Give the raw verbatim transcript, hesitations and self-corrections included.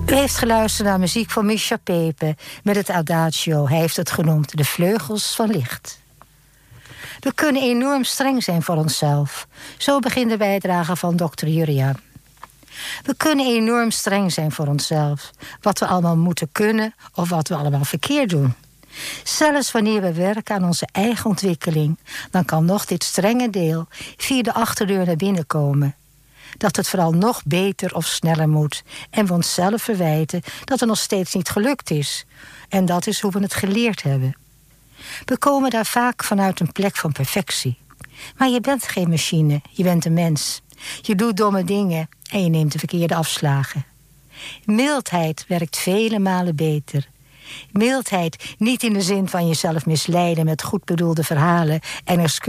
U heeft geluisterd naar muziek van Misha Pepe met het Adagio. Hij heeft het genoemd De Vleugels van Licht. We kunnen enorm streng zijn voor onszelf. Zo begint de bijdrage van dokter Juriaan. We kunnen enorm streng zijn voor onszelf. Wat we allemaal moeten kunnen of wat we allemaal verkeerd doen. Zelfs wanneer we werken aan onze eigen ontwikkeling, dan kan nog dit strenge deel via de achterdeur naar binnen komen. Dat het vooral nog beter of sneller moet. En we onszelf verwijten dat het nog steeds niet gelukt is. En dat is hoe we het geleerd hebben. We komen daar vaak vanuit een plek van perfectie. Maar je bent geen machine, je bent een mens. Je doet domme dingen en je neemt de verkeerde afslagen. Mildheid werkt vele malen beter. Mildheid niet in de zin van jezelf misleiden met goed bedoelde verhalen en excuses.